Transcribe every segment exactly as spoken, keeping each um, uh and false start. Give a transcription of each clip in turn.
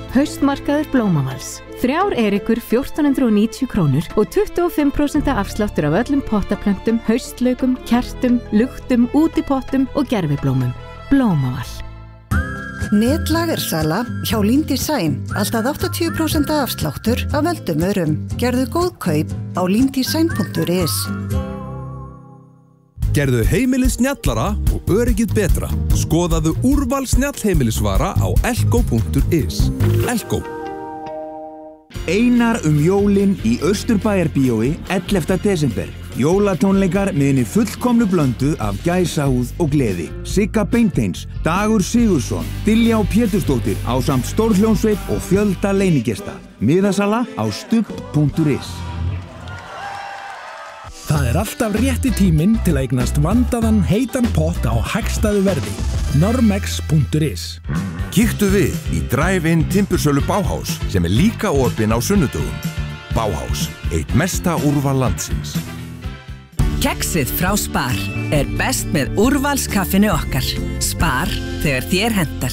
Haustmarkaður Blómavals. Þrjár erikur fjórtán hundruð og níutíu krónur og tuttugu og fimm prósent afsláttur af öllum pottaplöntum, haustlaukum, kertum, luktum, útipottum og gerviblómum. Blómaval. Netlagersala hjá Lean Design. Alltaf áttatíu prósent afsláttur af öldum örum. Gerðu góð kaup á lean design punktur is. Gerðu heimilið snjallara og öryggið betra. Skoðaðu úrval snjallheimilisvara á elko punktur is. Elko. Einar um jólin í Austurbæjarbíói ellefta desember. Jólatónleikar með henni fullkomnu blöndu af gæsahúð og gleði. Sigga Beinteins, Dagur Sigursson, Diljá Pétursdóttir ásamt stórhljómsveit og fjölda leinigesta. Miðasala á stubb punktur is. Það er alltaf rétti tíminn til að eignast vandaðan heitan pott á hagstæðu verði. normex punktur is. Kíktu við í Drive-in timbursölu Bauhaus sem er líka opinn á sunnudögum. Bauhaus, eitt mesta úrval landsins. Keksið frá Spar er best með úrvalskaffinu okkar. Spar þegar þér hentar.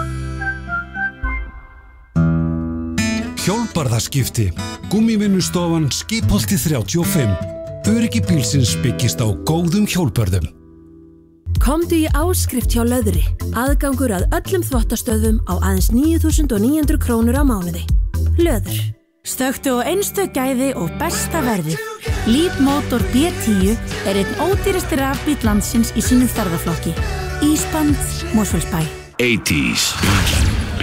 Hjólbarðaskipti. Gúmmívinnustofan Skipholti þrjátíu og fimm. Öryggi bílsins byggist á góðum hjólbörðum. Komdu í áskrift hjá Löðri. Aðgangur að öllum þvottastöðum á aðeins níu þúsund níu hundruð krónur á mánuði. Löður. Stöktu og einstök gæði og besta verði. Leapmotor B tíu er einn ódýrasti rafbíll landsins í sínum ferðaflokki. Ísband, Mosfellsbæ. eighties.